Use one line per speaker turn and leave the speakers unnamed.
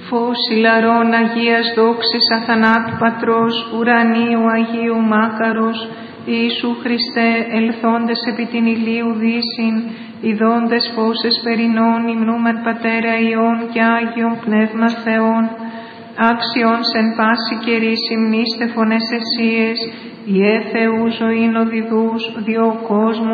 Φως ηλαρών Αγίας δόξης αθανάτου Πατρός, ουρανίου Αγίου Μάκαρος, Ιησού Χριστέ, ελθόντες επί την ηλίου δύσιν, ιδώντες φως εσπερινών, υμνούμεν Πατέρα Υιόν και Άγιον Πνεύμα Θεόν, άξιον εν πάση καιρής υμνήστε φωνές εσίες, Ιε Θεού ζωήν οδηδούς, διό κόσμο